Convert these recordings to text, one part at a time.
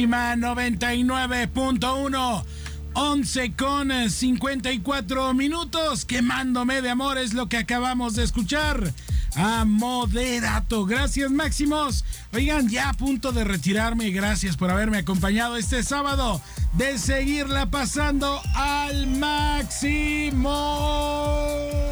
99.1, 11:54. Quemándome de amor es lo que acabamos de escuchar. A Moderato. Gracias, Máximos. Oigan, ya a punto de retirarme. Gracias por haberme acompañado este sábado. De seguirla pasando al máximo.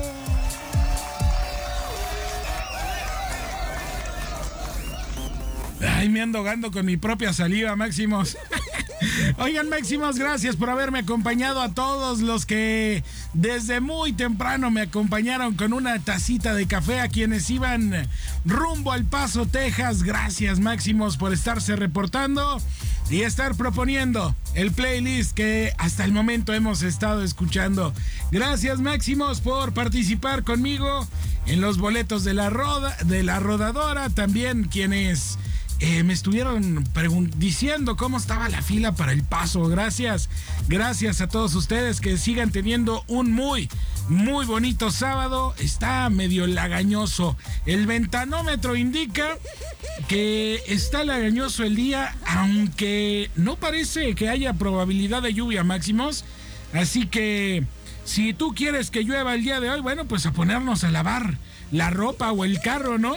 Ay, me ando ahogando con mi propia saliva, Máximos. Oigan, Máximos, gracias por haberme acompañado. A todos los que desde muy temprano me acompañaron con una tacita de café, a quienes iban rumbo al Paso, Texas. Gracias, Máximos, por estarse reportando y estar proponiendo el playlist que hasta el momento hemos estado escuchando. Gracias, Máximos, por participar conmigo en los boletos de la rodadora. También quienes me estuvieron diciendo cómo estaba la fila para el Paso. Gracias a todos ustedes, que sigan teniendo un muy bonito sábado. Está medio lagañoso. El ventanómetro indica que está lagañoso el día, aunque no parece que haya probabilidad de lluvia, Máximos. Así que si tú quieres que llueva el día de hoy, bueno, pues a ponernos a lavar la ropa o el carro, ¿no?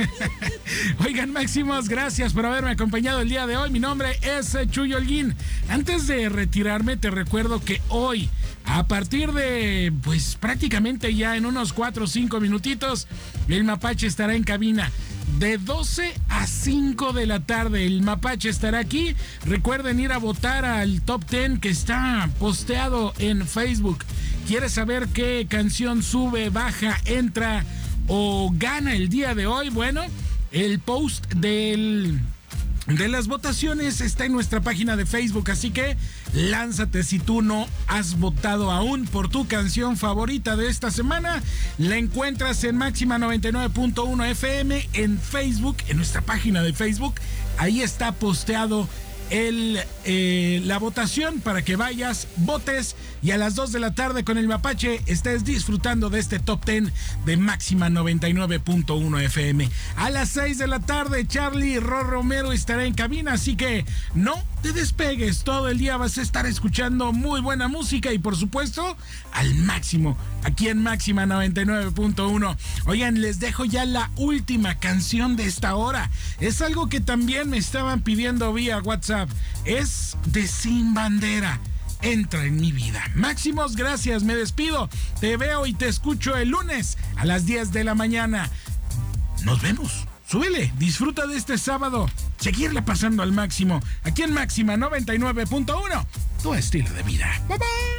Oigan, Máximos, gracias por haberme acompañado el día de hoy. Mi nombre es Chuy Holguín. Antes de retirarme, te recuerdo que hoy, a partir de, pues prácticamente ya en unos 4 o 5 minutitos, el Mapache estará en cabina. De 12 a 5 de la tarde, el Mapache estará aquí. Recuerden ir a votar al Top 10 que está posteado en Facebook. ¿Quieres saber qué canción sube, baja, entra o gana el día de hoy? Bueno, el post de las votaciones está en nuestra página de Facebook, así que lánzate si tú no has votado aún por tu canción favorita de esta semana. La encuentras en Máxima 99.1 FM en Facebook, en nuestra página de Facebook. Ahí está posteado la votación para que vayas, votes y a las 2 de la tarde con el Mapache estés disfrutando de este Top 10 de Máxima 99.1 FM. A las 6 de la tarde, Charlie Romero estará en cabina, así que no te despegues. Todo el día vas a estar escuchando muy buena música y, por supuesto, al máximo, aquí en Máxima 99.1. Oigan, les dejo ya la última canción de esta hora. Es algo que también me estaban pidiendo vía WhatsApp. Es de Sin Bandera. Entra en mi vida. Máximos, gracias, me despido. Te veo y te escucho el lunes a las 10 de la mañana. Nos vemos. Súbele, disfruta de este sábado. Seguirle pasando al máximo. Aquí en Máxima 99.1. Tu estilo de vida. Bye bye.